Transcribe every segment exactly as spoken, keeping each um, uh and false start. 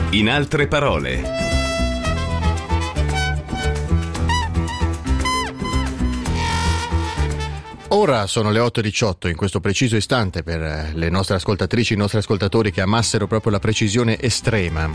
In altre parole. Ora sono le otto e diciotto, in questo preciso istante, per le nostre ascoltatrici e i nostri ascoltatori che amassero proprio la precisione estrema.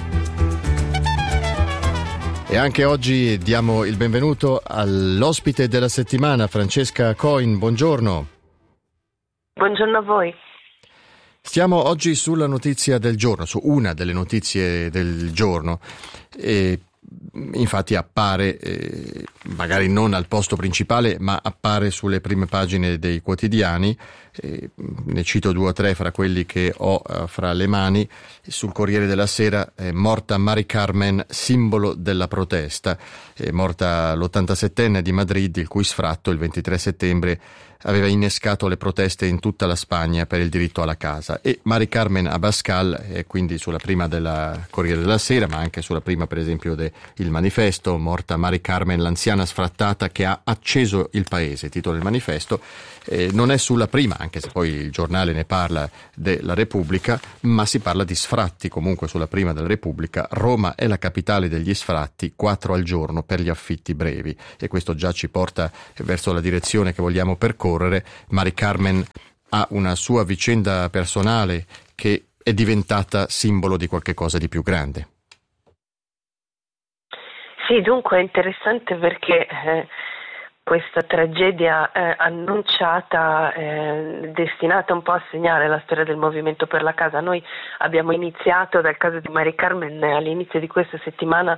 E anche oggi diamo il benvenuto all'ospite della settimana, Francesca Coin. Buongiorno. Buongiorno a voi. Stiamo oggi sulla notizia del giorno, su una delle notizie del giorno. E infatti appare, eh, magari non al posto principale, ma appare sulle prime pagine dei quotidiani. Eh, ne cito due o tre fra quelli che ho eh, fra le mani. Sul Corriere della Sera è morta Mari Carmen, simbolo della protesta. È morta l'ottantasettenne di Madrid, il cui sfratto il ventitré settembre aveva innescato le proteste in tutta la Spagna per il diritto alla casa. E Mari Carmen Abascal è quindi sulla prima della Corriere della Sera, ma anche sulla prima per esempio de Il Manifesto. Morta Mari Carmen, l'anziana sfrattata che ha acceso il paese, titola il Manifesto. Eh, non è sulla prima, anche se poi il giornale ne parla, della Repubblica, ma si parla di sfratti comunque sulla prima della Repubblica. Roma è la capitale degli sfratti, quattro al giorno per gli affitti brevi, e questo già ci porta verso la direzione che vogliamo percorrere. Mari Carmen ha una sua vicenda personale che è diventata simbolo di qualche cosa di più grande. Sì, dunque è interessante perché eh, questa tragedia eh, annunciata, eh, destinata un po' a segnare la storia del movimento per la casa. Noi abbiamo iniziato dal caso di Mari Carmen all'inizio di questa settimana,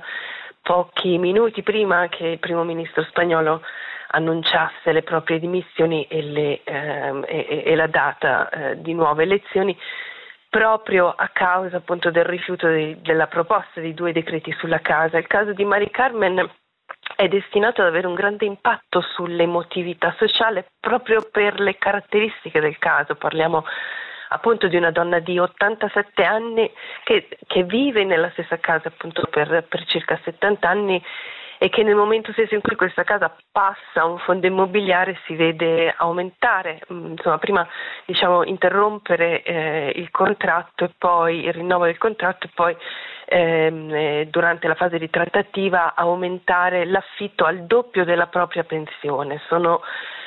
pochi minuti prima che il primo ministro spagnolo annunciasse le proprie dimissioni e, le, ehm, e, e la data eh, di nuove elezioni, proprio a causa appunto del rifiuto di, della proposta di due decreti sulla casa. Il caso di Mari Carmen è destinato ad avere un grande impatto sull'emotività sociale proprio per le caratteristiche del caso. Parliamo appunto di una donna di ottantasette anni che, che vive nella stessa casa appunto per, per circa settanta anni, e che nel momento stesso in cui questa casa passa a un fondo immobiliare si vede aumentare, insomma prima diciamo interrompere eh, il contratto e poi il rinnovo del contratto e poi ehm, eh, durante la fase di trattativa aumentare l'affitto al doppio della propria pensione. Sono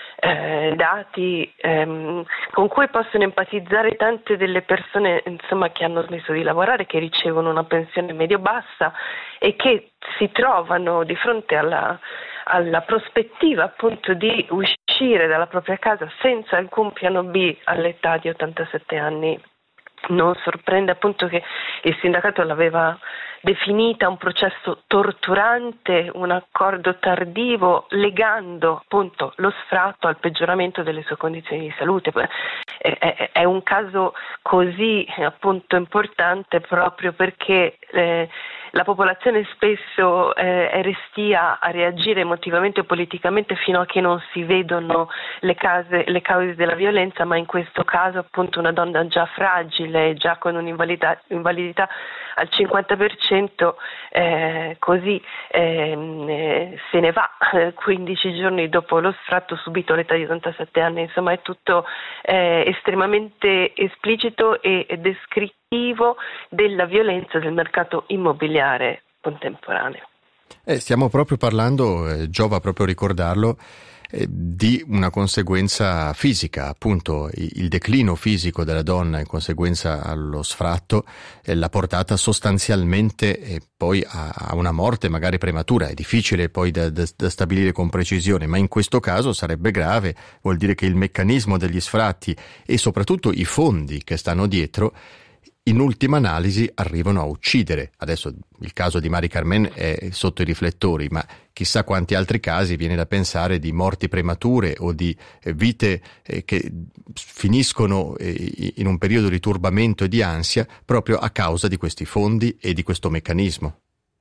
Eh, dati ehm, con cui possono empatizzare tante delle persone insomma che hanno smesso di lavorare, che ricevono una pensione medio-bassa e che si trovano di fronte alla, alla prospettiva appunto di uscire dalla propria casa senza alcun piano B all'età di ottantasette anni. Non sorprende appunto che il sindacato l'aveva definita un processo torturante, un accordo tardivo, legando appunto lo sfratto al peggioramento delle sue condizioni di salute. È, è, è un caso così appunto importante proprio perché eh, la popolazione spesso eh, è restia a reagire emotivamente o politicamente fino a che non si vedono le, case, le cause della violenza, ma in questo caso appunto una donna già fragile, già con un'invalidità invalidità al cinquanta per cento, eh, così ehm, eh, se ne va eh, quindici giorni dopo lo sfratto subito all'età di ottantasette anni. Insomma è tutto eh, estremamente esplicito e, e descrittivo della violenza del mercato immobiliare contemporaneo. Eh, stiamo proprio parlando, eh, giova proprio ricordarlo, eh, di una conseguenza fisica, appunto il, il declino fisico della donna in conseguenza allo sfratto eh, l'ha portata sostanzialmente eh, poi a, a una morte magari prematura. È difficile poi da, da, da stabilire con precisione, ma in questo caso sarebbe grave. Vuol dire che il meccanismo degli sfratti e soprattutto i fondi che stanno dietro in ultima analisi arrivano a uccidere. Adesso il caso di Mari Carmen è sotto i riflettori, ma chissà quanti altri casi viene da pensare di morti premature o di eh, vite eh, che finiscono eh, in un periodo di turbamento e di ansia proprio a causa di questi fondi e di questo meccanismo.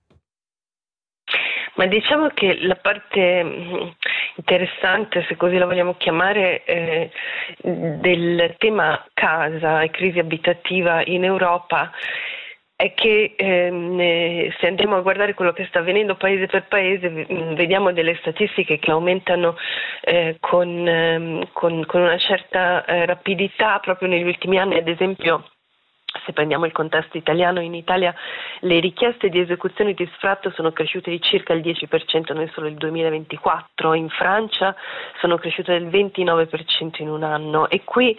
Ma diciamo che la parte interessante, se così la vogliamo chiamare, eh, del tema casa e crisi abitativa in Europa è che ehm, se andiamo a guardare quello che sta avvenendo paese per paese, vediamo delle statistiche che aumentano eh, con, ehm, con, con una certa eh, rapidità proprio negli ultimi anni. Ad esempio Se prendiamo il contesto italiano, in Italia le richieste di esecuzione di sfratto sono cresciute di circa il dieci per cento nel solo il duemilaventiquattro, in Francia sono cresciute del ventinove per cento in un anno, e qui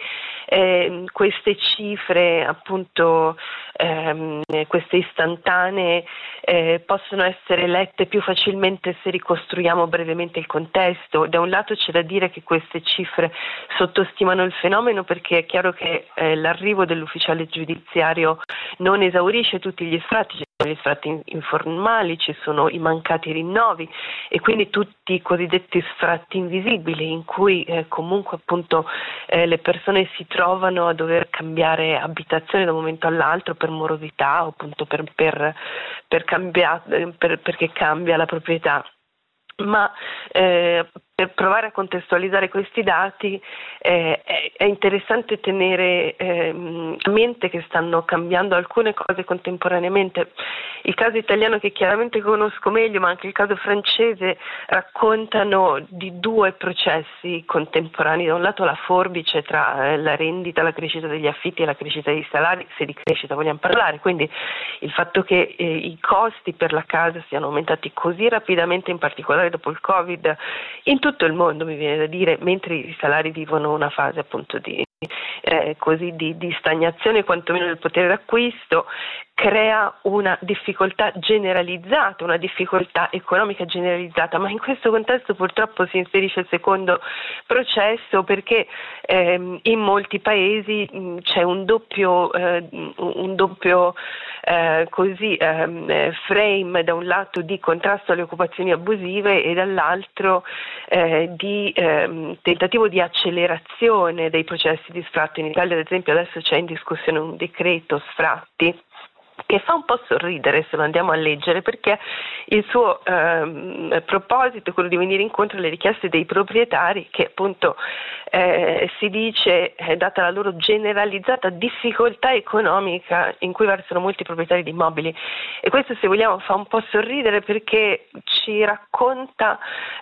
eh, queste cifre, appunto ehm, queste istantanee, eh, possono essere lette più facilmente se ricostruiamo brevemente il contesto. Da un lato c'è da dire che queste cifre sottostimano il fenomeno, perché è chiaro che eh, l'arrivo dell'ufficiale giudiziario non esaurisce tutti gli sfratti, ci sono gli sfratti informali, ci sono i mancati rinnovi e quindi tutti i cosiddetti sfratti invisibili, in cui eh, comunque appunto eh, le persone si trovano a dover cambiare abitazione da un momento all'altro per morosità o appunto per, per, per cambiare, per, perché cambia la proprietà. Ma eh, per provare a contestualizzare questi dati eh, è, è interessante tenere eh, a mente che stanno cambiando alcune cose contemporaneamente. Il caso italiano, che chiaramente conosco meglio, ma anche il caso francese, raccontano di due processi contemporanei. Da un lato la forbice tra eh, la rendita, la crescita degli affitti e la crescita dei salari, se di crescita vogliamo parlare, quindi il fatto che eh, i costi per la casa siano aumentati così rapidamente, in particolare dopo il Covid, in tutto il mondo, mi viene da dire, mentre i salari vivono una fase appunto di, eh, così di, di stagnazione, quantomeno del potere d'acquisto, crea una difficoltà generalizzata, una difficoltà economica generalizzata, ma in questo contesto purtroppo si inserisce il secondo processo, perché ehm, in molti paesi mh, c'è un doppio, eh, un doppio eh, così, ehm, frame, da un lato di contrasto alle occupazioni abusive e dall'altro eh, di ehm, tentativo di accelerazione dei processi di sfratto. In Italia, ad esempio, adesso c'è in discussione un decreto sfratti che fa un po' sorridere se lo andiamo a leggere, perché il suo ehm, proposito è quello di venire incontro alle richieste dei proprietari, che appunto eh, si dice, eh, data la loro generalizzata difficoltà economica in cui versano molti proprietari di immobili. E questo, se vogliamo, fa un po' sorridere, perché ci racconta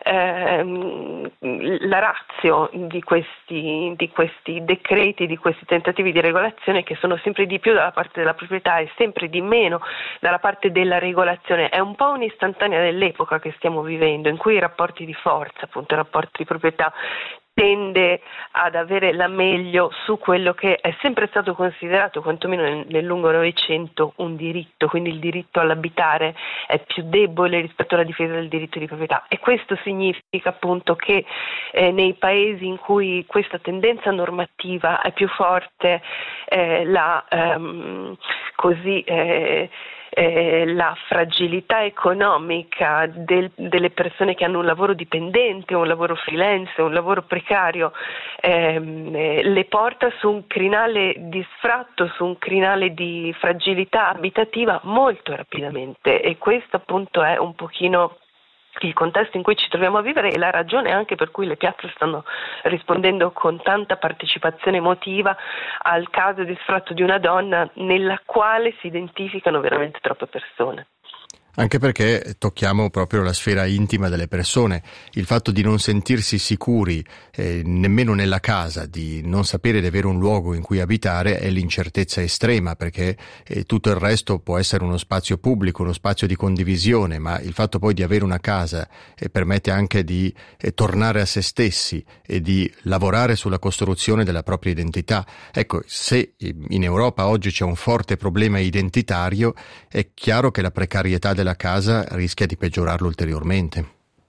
ehm, la ratio di questi, di questi decreti, di questi tentativi di regolazione, che sono sempre di più dalla parte della proprietà e sempre di meno dalla parte della regolazione. È un po' un'istantanea dell'epoca che stiamo vivendo, in cui i rapporti di forza, appunto i rapporti di proprietà, tende ad avere la meglio su quello che è sempre stato considerato, quantomeno nel, nel lungo Novecento, un diritto. Quindi il diritto all'abitare è più debole rispetto alla difesa del diritto di proprietà, e questo significa appunto che eh, nei paesi in cui questa tendenza normativa è più forte, eh, la ehm, così eh, Eh, la fragilità economica del, delle persone che hanno un lavoro dipendente, un lavoro freelance, un lavoro precario, ehm, eh, le porta su un crinale di sfratto, su un crinale di fragilità abitativa molto rapidamente, e questo appunto è un pochino il contesto in cui ci troviamo a vivere, e la ragione anche per cui le piazze stanno rispondendo con tanta partecipazione emotiva al caso di sfratto di una donna, nella quale si identificano veramente troppe persone. Anche perché tocchiamo proprio la sfera intima delle persone, il fatto di non sentirsi sicuri eh, nemmeno nella casa, di non sapere di avere un luogo in cui abitare, è l'incertezza estrema, perché eh, tutto il resto può essere uno spazio pubblico, uno spazio di condivisione, ma il fatto poi di avere una casa eh, permette anche di eh, tornare a se stessi e di lavorare sulla costruzione della propria identità. Ecco, se in Europa oggi c'è un forte problema identitario, è chiaro che la precarietà della casa rischia di peggiorarlo ulteriormente.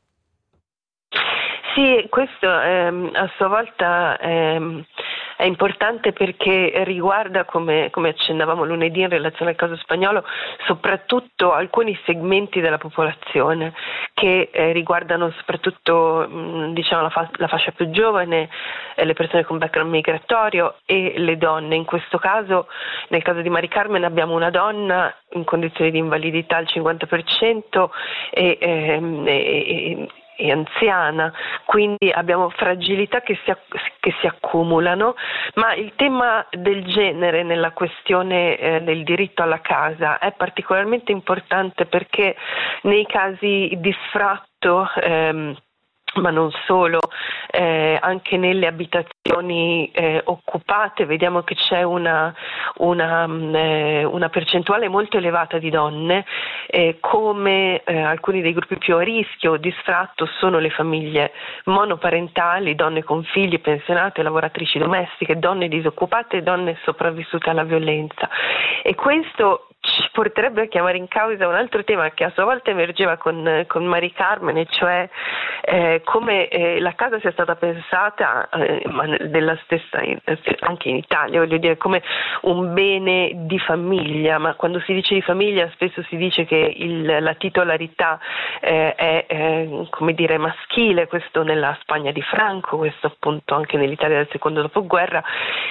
Sì, questo ehm, a sua volta ehm, è importante, perché riguarda, come, come accennavamo lunedì in relazione al caso spagnolo, soprattutto alcuni segmenti della popolazione, che eh, riguardano soprattutto mh, diciamo la, fa- la fascia più giovane, eh, le persone con background migratorio e le donne. In questo caso, nel caso di Mari Carmen, abbiamo una donna in condizioni di invalidità al cinquanta per cento e, ehm, e, e e anziana, quindi abbiamo fragilità che si, che si accumulano, ma il tema del genere nella questione eh, del diritto alla casa è particolarmente importante, perché nei casi di sfratto ehm, ma non solo, eh, anche nelle abitazioni eh, occupate vediamo che c'è una, una, eh, una percentuale molto elevata di donne, eh, come eh, alcuni dei gruppi più a rischio di sfratto sono le famiglie monoparentali, donne con figli, pensionate, lavoratrici domestiche, donne disoccupate, donne sopravvissute alla violenza. E questo ci porterebbe a chiamare in causa un altro tema che a sua volta emergeva con, con Mari Carmen, e cioè eh, come eh, la casa sia stata pensata, eh, ma della stessa, anche in Italia, voglio dire, come un bene di famiglia, ma quando si dice di famiglia spesso si dice che il, la titolarità eh, è eh, come dire maschile, questo nella Spagna di Franco, questo appunto anche nell'Italia del secondo dopoguerra.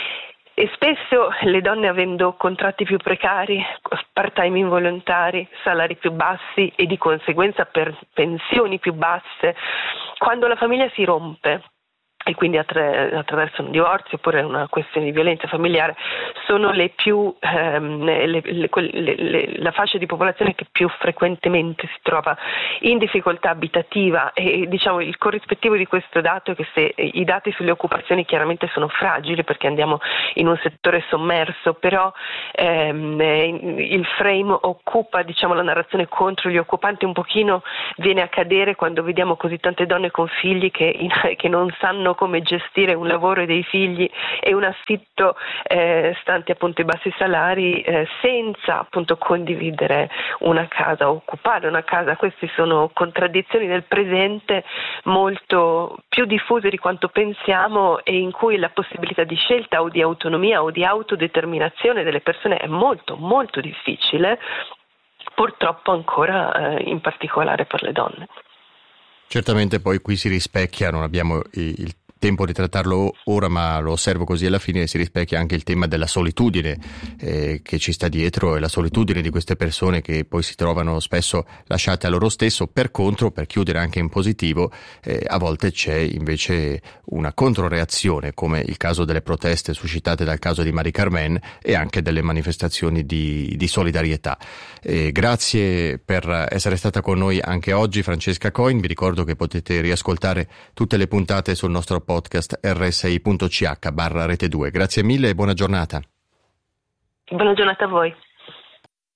E spesso le donne, avendo contratti più precari, part-time involontari, salari più bassi e di conseguenza per pensioni più basse, quando la famiglia si rompe e quindi attra- attraverso un divorzio oppure una questione di violenza familiare, sono le più ehm, le, le, le, le, la fascia di popolazione che più frequentemente si trova in difficoltà abitativa. E diciamo il corrispettivo di questo dato è che se i dati sulle occupazioni chiaramente sono fragili perché andiamo in un settore sommerso, però ehm, il frame occupa, diciamo, la narrazione contro gli occupanti un pochino viene a cadere quando vediamo così tante donne con figli che, in, che non sanno come gestire un lavoro e dei figli e un affitto eh, stanti appunto i bassi salari, eh, senza appunto condividere una casa, occupare una casa. Queste sono contraddizioni del presente molto più diffuse di quanto pensiamo, e in cui la possibilità di scelta o di autonomia o di autodeterminazione delle persone è molto molto difficile, purtroppo ancora eh, in particolare per le donne. Certamente poi qui si rispecchia, non abbiamo il tempo di trattarlo ora, ma lo osservo così alla fine, si rispecchia anche il tema della solitudine eh, che ci sta dietro, e la solitudine di queste persone che poi si trovano spesso lasciate a loro stesso. Per contro, per chiudere anche in positivo, eh, a volte c'è invece una controreazione, come il caso delle proteste suscitate dal caso di Mari Carmen e anche delle manifestazioni di, di solidarietà. Eh, grazie per essere stata con noi anche oggi, Francesca Coin. Vi ricordo che potete riascoltare tutte le puntate sul nostro podcast erre esse i punto c h barra rete due. Grazie mille e buona giornata. Buona giornata a voi.